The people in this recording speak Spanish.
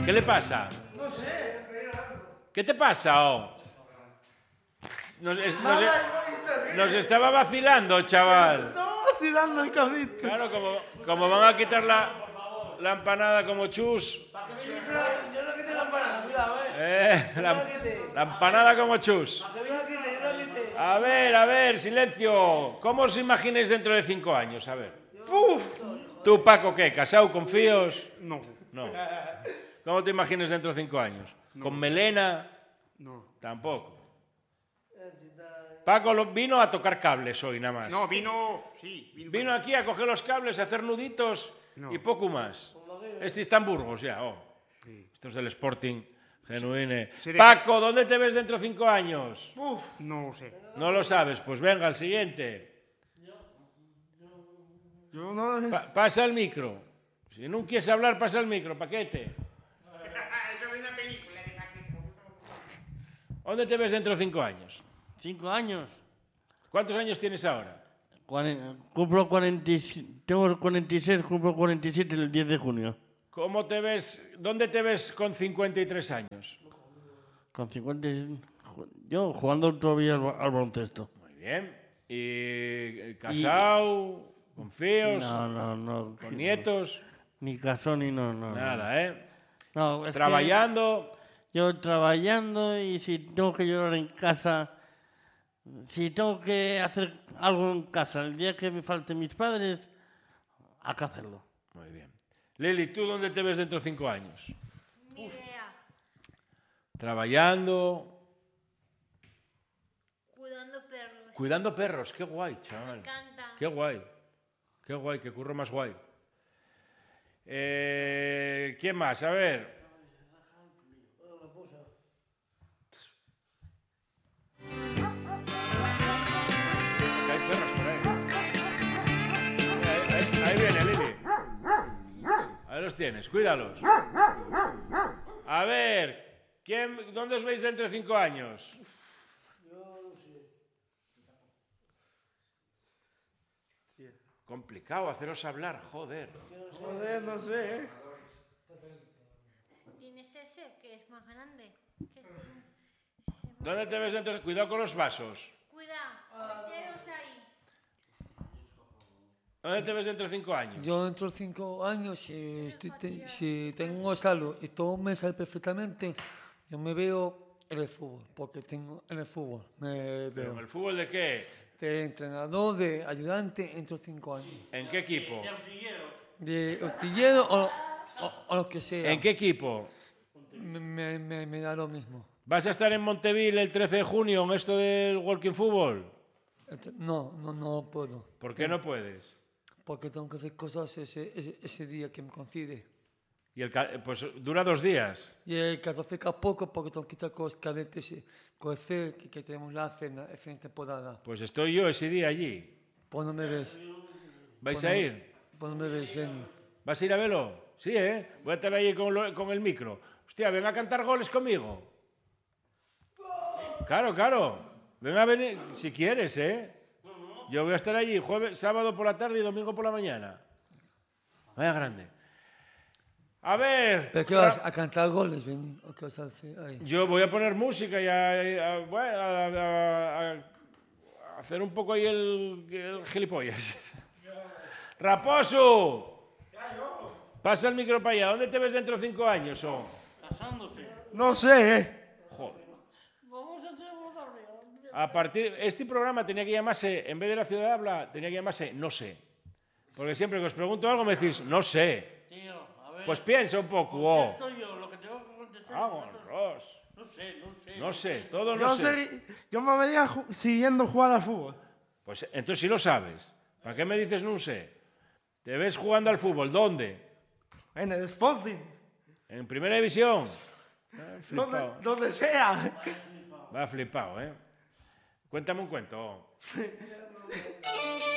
¿Qué le pasa? No sé. ¿Qué te pasa, oh? Nos estaba vacilando, chaval. Estaba vacilando el cabrito. Claro, como van a quitar la empanada como chus. Yo no quité la empanada, cuidado, La empanada como chus. Yo no quité. A ver, silencio. ¿Cómo os imagináis dentro de 5 años? A ver. ¡Uf! ¿Tú, Paco, qué? ¿Casado con fíos? No. No. ¿Cómo te imaginas dentro de 5 años? ¿Con melena? No. Tampoco. Paco vino a tocar cables hoy, nada más. No, vino... Sí, Vino aquí a coger los cables, a hacer nuditos y poco más. Este está en Burgos ya, oh. Sí. Esto es del Sporting Genuine. Se deja- Paco, ¿dónde te ves dentro de 5 años? Uf, no sé. No lo sabes, pues venga, el siguiente. Yo no... Pasa el micro. Si no quieres hablar, pasa el micro, paquete. Eso es una película de ¿Dónde te ves dentro de 5 años? 5 años. ¿Cuántos años tienes ahora? Cumplo 46, tengo 46, cumplo 47 el 10 de junio. ¿Cómo te ves? ¿Dónde te ves con 53 años? Con 50, yo jugando todavía al baloncesto. Muy bien. ¿Y casado? ¿Con fíos? No. ¿Con nietos? Ni casó ni no. Nada, ¿eh? No, es Trabajando. que yo trabajando y si tengo que llorar en casa, si tengo que hacer algo en casa, el día que me falten mis padres, hay que hacerlo. Muy bien. Lili, ¿tú dónde te ves dentro de 5 años? Ni idea. Trabajando. Cuidando perros. Cuidando perros. Qué guay, chaval. Me encanta. Qué guay. Qué guay, qué curro más guay. ¿Quién más? A ver. Que hay perros por ahí. Ahí viene, Lili. Ahí los tienes, cuídalos. A ver, ¿dónde os veis dentro de 5 años? Complicado haceros hablar, joder. Joder, no sé, ¿eh? ¿Tienes ese que es más grande? Que sí. ¿Dónde te ves dentro de... Cuidado con los vasos. Cuidado, meteros ahí. ¿Dónde te ves dentro de 5 años? Yo dentro de 5 años, si tengo salud y todo me sale perfectamente, yo me veo en el fútbol, porque tengo en el fútbol, me ¿Pero en veo el fútbol de qué? de entrenador, de ayudante, dentro de 5 años. ¿En qué equipo? De artillero o lo que sea. ¿En qué equipo? Me da lo mismo. ¿Vas a estar en Monteville el 13 de junio en esto del Walking Fútbol? No puedo. ¿Por qué no puedes? Porque tengo que hacer cosas ese día que me coincide. Y pues dura 2 días. Y el 14 que a poco, porque tengo que estar con los cadetes, con el C, que tenemos la cena, el fin de temporada. Pues estoy yo ese día allí. Pues no me ves. ¿Vais Pues a no. ir? Pues no me ves, Benny. ¿Vas a ir a verlo? Sí, ¿eh? Voy a estar ahí con el micro. Hostia, ven a cantar goles conmigo. Claro. Ven a venir, si quieres, ¿eh? Yo voy a estar allí sábado por la tarde y domingo por la mañana. Vaya grande. A ver. ¿Pero qué vas a cantar goles, Benny? ¿O qué vas a hacer ahí? Yo voy a poner música y a hacer un poco ahí el gilipollas. ¡Raposo! Pasa el micro para allá. ¿Dónde te ves dentro de 5 años? Casándose. No sé, ¿eh? Joder. Este programa tenía que llamarse, en vez de La Ciudad Habla, tenía que llamarse No sé. Porque siempre que os pregunto algo me decís, no sé. Tío, a ver. Pues piensa un poco. Contesto yo lo que tengo que contestar. Vámonos. No sé, todo no Yo, sé. yo me vería siguiendo jugar al fútbol. Pues entonces sí lo sabes. ¿Para qué me dices no sé? ¿Te ves jugando al fútbol? ¿Dónde? En el Sporting. ¿En primera división? Flipado. Donde sea. Va flipado, ¿eh? Cuéntame un cuento.